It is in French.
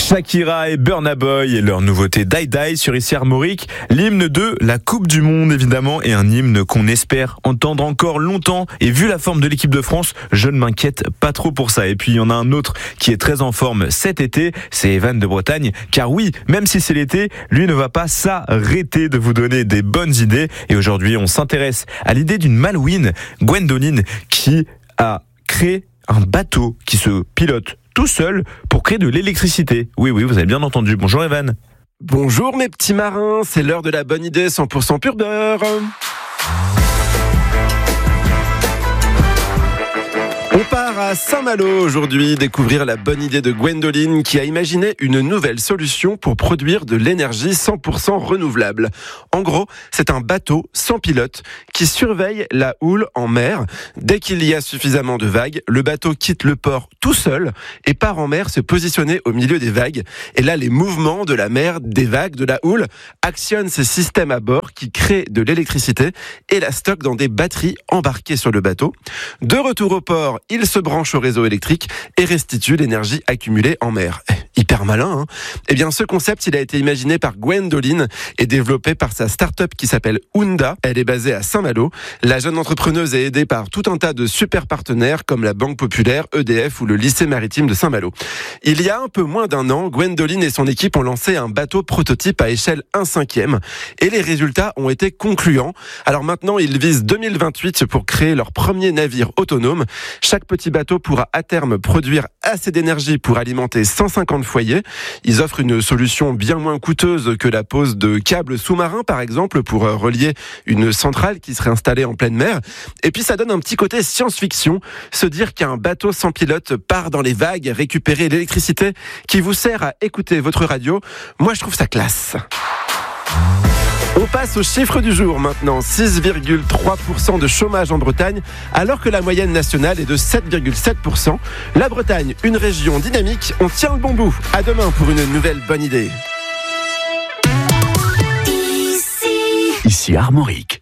Shakira et Burna Boy et leur nouveauté Die Die sur ici Armorique, l'hymne de la Coupe du Monde évidemment et un hymne qu'on espère entendre encore longtemps et vu la forme de l'équipe de France, je ne m'inquiète pas trop pour ça. Et puis il y en a un autre qui est très en forme cet été, c'est Evan de Bretagne, car oui, même si c'est l'été, lui ne va pas s'arrêter de vous donner des bonnes idées et aujourd'hui on s'intéresse à l'idée d'une Malouine, Gwendoline, qui a créé un bateau qui se pilote tout seul pour créer de l'électricité. Oui, vous avez bien entendu. Bonjour Evan. Bonjour mes petits marins, c'est l'heure de la bonne idée 100% pur beurre. On part à Saint-Malo aujourd'hui découvrir la bonne idée de Gwendoline qui a imaginé une nouvelle solution pour produire de l'énergie 100% renouvelable. En gros, c'est un bateau sans pilote qui surveille la houle en mer. Dès qu'il y a suffisamment de vagues, le bateau quitte le port tout seul et part en mer se positionner au milieu des vagues. Et là, les mouvements de la mer, des vagues, de la houle actionnent ces systèmes à bord qui créent de l'électricité et la stockent dans des batteries embarquées sur le bateau. De retour au port, il se branche au réseau électrique et restitue l'énergie accumulée en mer. Hyper malin, hein ? Eh bien, ce concept, il a été imaginé par Gwendoline et développé par sa start-up qui s'appelle Unda. Elle est basée à Saint-Malo. La jeune entrepreneuse est aidée par tout un tas de super partenaires comme la Banque Populaire, EDF ou le lycée maritime de Saint-Malo. Il y a un peu moins d'un an, Gwendoline et son équipe ont lancé un bateau prototype à échelle 1/5 et les résultats ont été concluants. Alors maintenant, ils visent 2028 pour créer leur premier navire autonome. Chaque petit bateau pourra à terme produire assez d'énergie pour alimenter 150 foyers. Ils offrent une solution bien moins coûteuse que la pose de câbles sous-marins, par exemple, pour relier une centrale qui serait installée en pleine mer. Et puis ça donne un petit côté science-fiction, se dire qu'un bateau sans pilote part dans les vagues, récupérer l'électricité qui vous sert à écouter votre radio. Moi, je trouve ça classe. On passe au chiffre du jour maintenant, 6,3% de chômage en Bretagne, alors que la moyenne nationale est de 7,7%. La Bretagne, une région dynamique, on tient le bon bout. À demain pour une nouvelle bonne idée. Ici Armorique.